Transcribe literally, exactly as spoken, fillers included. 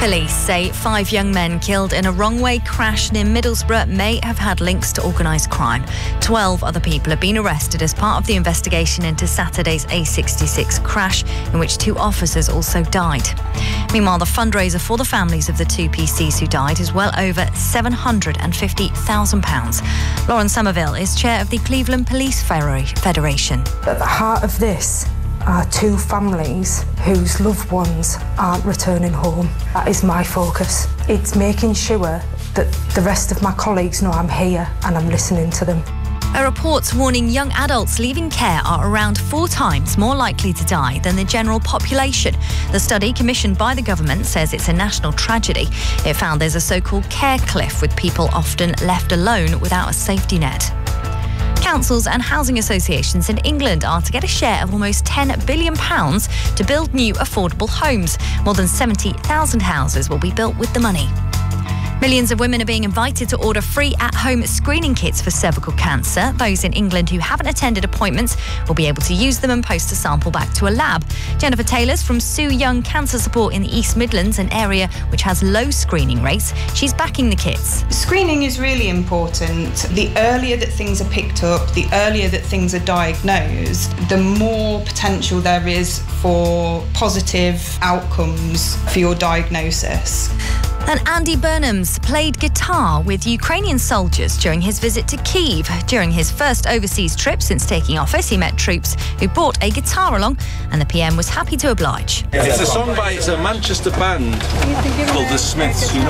Police say five young men killed in a wrong-way crash near Middlesbrough may have had links to organised crime. Twelve other people have been arrested as part of the investigation into Saturday's A sixty-six crash, in which two officers also died. Meanwhile, the fundraiser for the families of the two P Cs who died is well over seven hundred fifty thousand pounds. Lauren Somerville is chair of the Cleveland Police Federation. At the heart of this are two families whose loved ones aren't returning home. That is my focus. It's making sure that the rest of my colleagues know I'm here and I'm listening to them. A report warning young adults leaving care are around four times more likely to die than the general population. The study, commissioned by the government, says it's a national tragedy. It found there's a so-called care cliff, with people often left alone without a safety net. Councils and housing associations in England are to get a share of almost ten billion pounds to build new affordable homes. More than seventy thousand houses will be built with the money. Millions of women are being invited to order free at-home screening kits for cervical cancer. Those in England who haven't attended appointments will be able to use them and post a sample back to a lab. Jennifer Taylor's from Sue Young Cancer Support in the East Midlands, an area which has low screening rates. She's backing the kits. Screening is really important. The earlier that things are picked up, the earlier that things are diagnosed, the more potential there is for positive outcomes for your diagnosis. And Andy Burnhams played guitar with Ukrainian soldiers during his visit to Kyiv. During his first overseas trip since taking office, he met troops who brought a guitar along, and the P M was happy to oblige. It's a song by it's a Manchester band called The Smiths, you know.